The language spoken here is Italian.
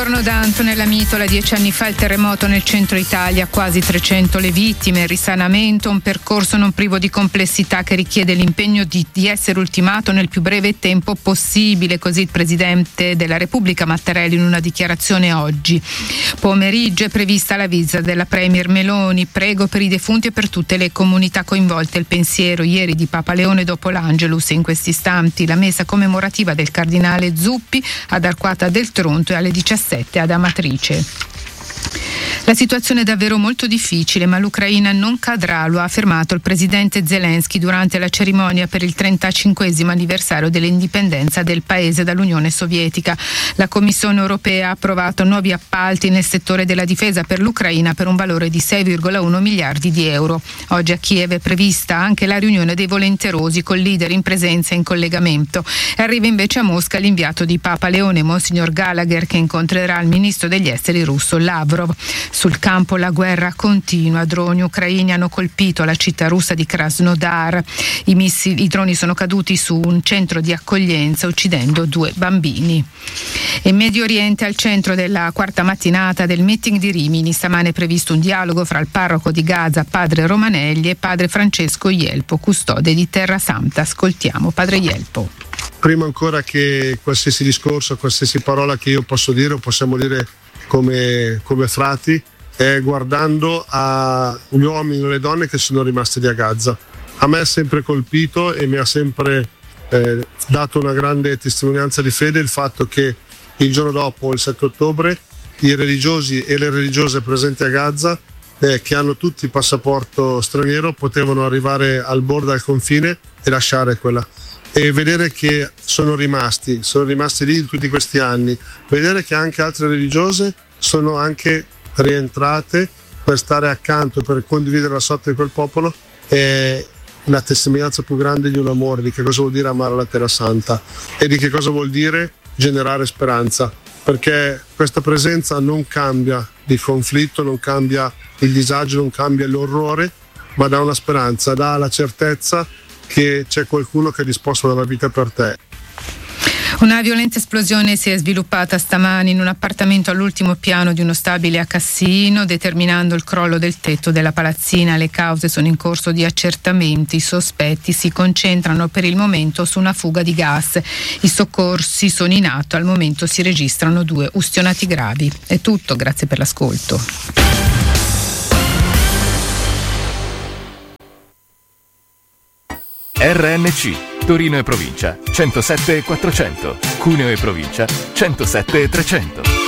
Buongiorno da Antonella Mitola. 10 anni fa il terremoto nel centro Italia, quasi 300 le vittime, il risanamento, un percorso non privo di complessità che richiede l'impegno di essere ultimato nel più breve tempo possibile, così il Presidente della Repubblica Mattarella in una dichiarazione oggi. Pomeriggio è prevista la visita della Premier Meloni, prego per i defunti e per tutte le comunità coinvolte. Il pensiero ieri di Papa Leone dopo l'Angelus, in questi istanti la messa commemorativa del Cardinale Zuppi ad Arquata del Tronto e alle 17 ad Amatrice. La situazione è davvero molto difficile, ma l'Ucraina non cadrà, lo ha affermato il presidente Zelensky durante la cerimonia per il 35° anniversario dell'indipendenza del paese dall'Unione Sovietica. La Commissione europea ha approvato nuovi appalti nel settore della difesa per l'Ucraina per un valore di 6,1 miliardi di euro. Oggi a Kiev è prevista anche la riunione dei volenterosi col leader in presenza e in collegamento. Arriva invece a Mosca l'inviato di Papa Leone, Monsignor Gallagher, che incontrerà il ministro degli esteri russo Lavrov. Sul campo la guerra continua, droni ucraini hanno colpito la città russa di Krasnodar. I droni sono caduti su un centro di accoglienza uccidendo 2 bambini. In Medio Oriente, al centro della quarta mattinata del meeting di Rimini, stamane è previsto un dialogo fra il parroco di Gaza, padre Romanelli, e padre Francesco Ielpo, custode di Terra Santa. Ascoltiamo padre Ielpo. Prima ancora che qualsiasi discorso, qualsiasi parola che io posso dire o possiamo dire come frati, è guardando agli uomini e le donne che sono rimasti lì a Gaza. A me ha sempre colpito e mi ha sempre dato una grande testimonianza di fede il fatto che il giorno dopo, il 7 ottobre, i religiosi e le religiose presenti a Gaza, che hanno tutti il passaporto straniero, potevano arrivare al bordo, al confine e lasciare quella. E vedere che sono rimasti lì in tutti questi anni, vedere che anche altre religiose sono anche rientrate per stare accanto, per condividere la sorte di quel popolo, è la testimonianza più grande di un amore, di che cosa vuol dire amare la Terra Santa e di che cosa vuol dire generare speranza, perché questa presenza non cambia il conflitto, non cambia il disagio, non cambia l'orrore, ma dà una speranza, dà la certezza che c'è qualcuno che è disposto a dare la vita per te. Una violenta esplosione si è sviluppata stamani in un appartamento all'ultimo piano di uno stabile a Cassino, determinando il crollo del tetto della palazzina. Le cause sono in corso di accertamenti. I sospetti si concentrano per il momento su una fuga di gas. I soccorsi sono in atto. Al momento si registrano 2 ustionati gravi. È tutto, grazie per l'ascolto. RNC Torino e provincia 107 400, Cuneo e provincia 107 300.